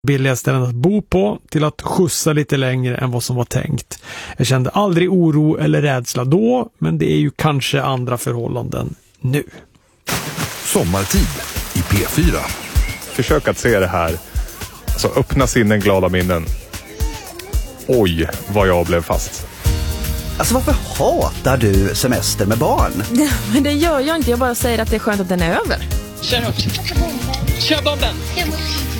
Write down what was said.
billiga ställen att bo på till att skjutsa lite längre än vad som var tänkt. Jag kände aldrig oro eller rädsla då, men det är ju kanske andra förhållanden nu. Sommartid i P4. Försök att se det här. Alltså öppna sinnen, glada minnen. Oj, vad jag blev fast. Alltså varför hatar du semester med barn? Men det gör jag inte, jag bara säger att det är skönt att den är över. Kör hårt. Kör bomben.